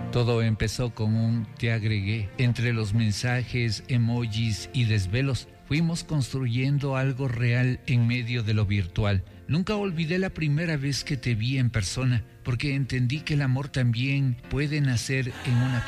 Todo empezó con un te agregué. Entre los mensajes, emojis y desvelos, fuimos construyendo algo real en medio de lo virtual. Nunca olvidé la primera vez que te vi en persona, porque entendí que el amor también puede nacer en una